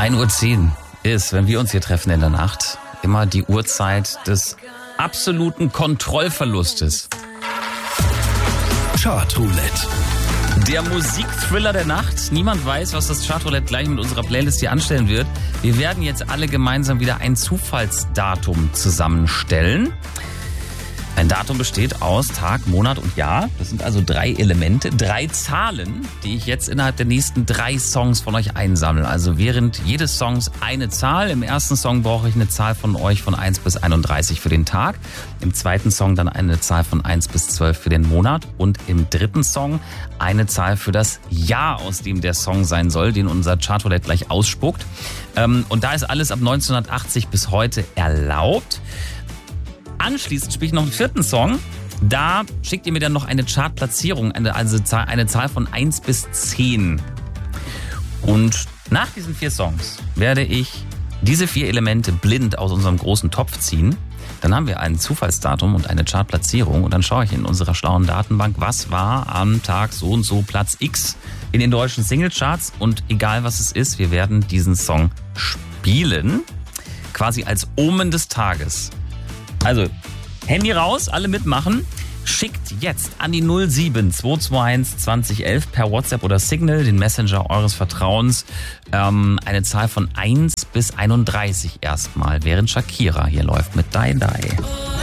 1:10 Uhr ist, wenn wir uns hier treffen in der Nacht, immer die Uhrzeit des absoluten Kontrollverlustes. Chartroulette. Der Musikthriller der Nacht. Niemand weiß, was das Chartroulette gleich mit unserer Playlist hier anstellen wird. Wir werden jetzt alle gemeinsam wieder ein Zufallsdatum zusammenstellen. Ein Datum besteht aus Tag, Monat und Jahr. Das sind also 3 Elemente, 3 Zahlen, die ich jetzt innerhalb der nächsten 3 Songs von euch einsammle. Also während jedes Songs eine Zahl. Im ersten Song brauche ich eine Zahl von euch von 1 bis 31 für den Tag. Im zweiten Song dann eine Zahl von 1 bis 12 für den Monat. Und im dritten Song eine Zahl für das Jahr, aus dem der Song sein soll, den unser Chartroulette gleich ausspuckt. Und da ist alles ab 1980 bis heute erlaubt. Anschließend spiele ich noch einen 4. Song. Da schickt ihr mir dann noch eine Chartplatzierung, eine Zahl von 1 bis 10. Und nach diesen 4 Songs werde ich diese 4 Elemente blind aus unserem großen Topf ziehen. Dann haben wir ein Zufallsdatum und eine Chartplatzierung. Und dann schaue ich in unserer schlauen Datenbank, was war am Tag so und so Platz X in den deutschen Singlecharts. Und egal was es ist, wir werden diesen Song spielen. Quasi als Omen des Tages. Also, Handy raus, alle mitmachen. Schickt jetzt an die 07 221 2011 per WhatsApp oder Signal, den Messenger eures Vertrauens, eine Zahl von 1 bis 31 erstmal, während Shakira hier läuft mit Die Die.